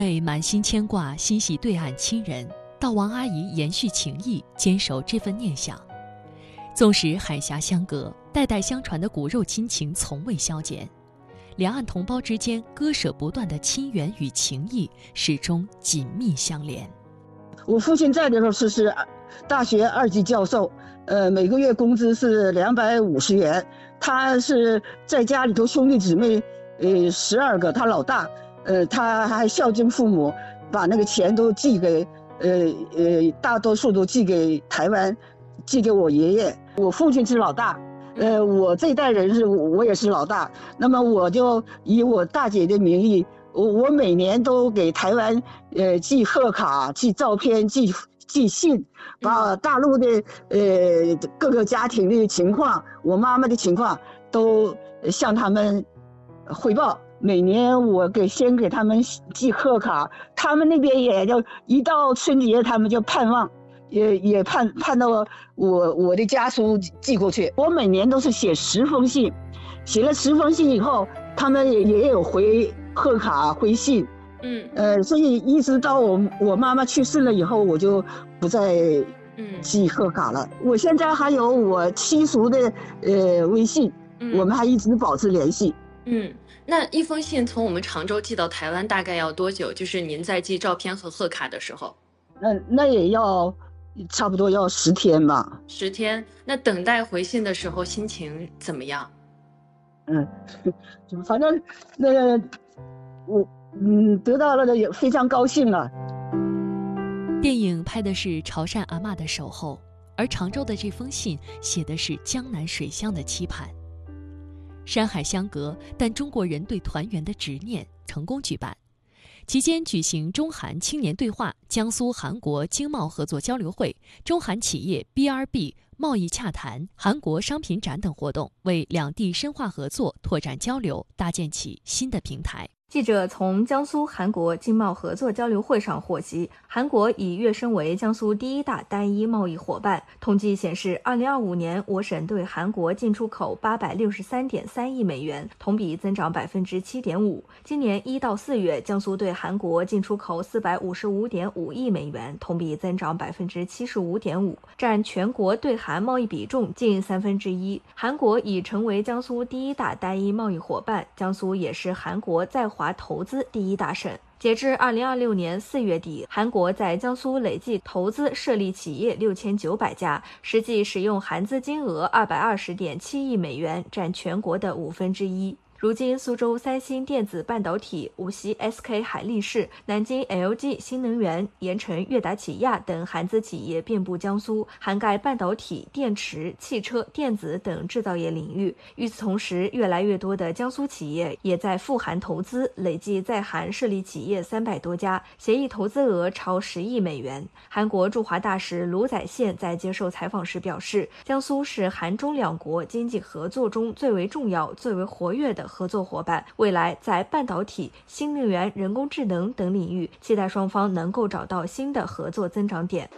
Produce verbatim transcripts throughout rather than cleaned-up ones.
为满心牵挂心系对岸亲人，到王阿姨延续情谊，坚守这份念想。纵使海峡相隔，代代相传的骨肉亲情从未消减，两岸同胞之间割舍不断的亲缘与情谊始终紧密相连。 我父亲在的时候是是大学二级教授，呃，每个月工资是两百五十元。他是在家里头兄弟姊妹，呃，十二个，他老大，呃，他还孝敬父母，把那个钱都寄给，呃呃，大多数都寄给台湾，寄给我爷爷。我父亲是老大，呃，我这一代人是我也是老大，那么我就以我大姐的名义，我我每年都给台湾，呃，寄贺卡、寄照片、寄寄信，把大陆的呃各个家庭的情况，我妈妈的情况都向他们汇报。每年我给先给他们寄贺卡，他们那边也就一到春节，他们就盼望，也也盼盼到我我的家书寄过去。我每年都是写十封信，写了十封信以后，他们也也有回贺卡回信。 嗯， 呃，所以一直到我我妈妈去世了以后，我就不再寄贺卡了。嗯、我现在还有我亲属的呃微信、嗯，我们还一直保持联系。 嗯，那一封信从我们常州寄到台湾大概要多久？就是您在寄照片和贺卡的时候？ 那那也要差不多要十天吧。 十天，那等待回信的时候心情怎么样？ 嗯，反正那个我。嗯，得到了的也非常高兴啊。 电影拍的是潮汕阿嬷的守候，而常州的这封信写的是江南水乡的期盼。山海相隔，但中国人对团圆的执念成功举办。期间举行中韩青年对话、江苏韩国经贸合作交流会、中韩企业 B R B 贸易洽谈、韩国商品展等活动，为两地深化合作、拓展交流搭建起新的平台。 记者从江苏韩国经贸合作交流会上获悉，韩国已跃升为江苏第一大单一贸易伙伴。统计显示，二零二五年我省对韩国进出口八百六十三点三亿美元，同比增长百分之七点五。今年一到四月，江苏对韩国进出口四百五十五点五亿美元，同比增长百分之七十五点五，占全国对韩贸易比重近三分之一。韩国已成为江苏第一大单一贸易伙伴，江苏也是韩国在华投资第一大省。截至二零二六年四月底，韩国在江苏累计投资设立企业六千九百家，实际使用韩资金额二百二十点七亿美元，占全国的五分之一。如今，苏州三星电子半导体、无锡 S K 海力士、南京 L G 新能源、盐城悦达起亚等韩资企业遍布江苏，涵盖半导体、电池、汽车、电子等制造业领域。与此同时，越来越多的江苏企业也在赴韩投资，累计在韩设立企业三百多家，协议投资额超十亿美元。韩国驻华大使卢载宪在接受采访时表示，江苏是韩中两国经济合作中最为重要、最为活跃的合作伙伴，未来在半导体、新能源、人工智能等领域，期待双方能够找到新的合作增长点。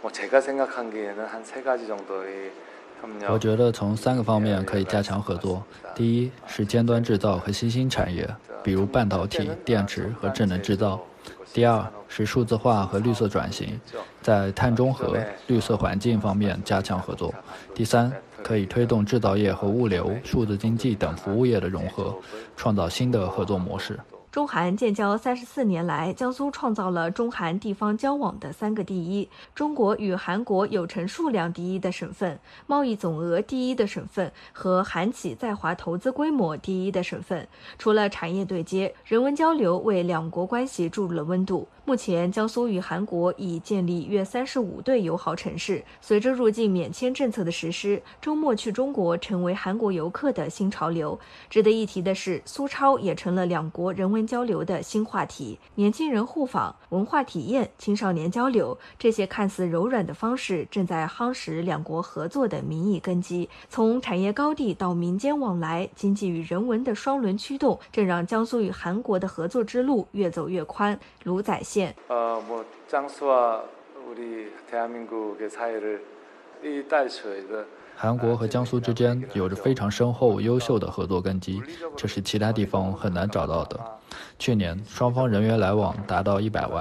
我觉得从三个方面可以加强合作。第一是尖端制造和新兴产业，比如半导体、电池和智能制造。第二是数字化和绿色转型，在碳中和、绿色环境方面加强合作。第三，可以推动制造业和物流、数字经济等服务业的融合，创造新的合作模式。 中韩建交三十四年来，江苏创造了中韩地方交往的三个第一：中国与韩国有成数量第一的省份、贸易总额第一的省份和韩企在华投资规模第一的省份。除了产业对接，人文交流为两国关系注入了温度。目前，江苏与韩国已建立约三十五对友好城市。随着入境免签政策的实施，周末去中国成为韩国游客的新潮流。值得一提的是，苏超也成了两国人文交流的新话题。年轻人互访、文化体验、青少年交流，这些看似柔软的方式，正在夯实两国合作的民意根基。从产业高地到民间往来，经济与人文的双轮驱动，正让江苏与韩国的合作之路越走越宽。卢载宪。 어, 뭐 장수와 우리 대한민국의 사이를 이 달처이가 韩国和江苏之间有着非常深厚、优秀的合作根基，这是其他地方很难找到的。去年，双方人员来往达到一百万。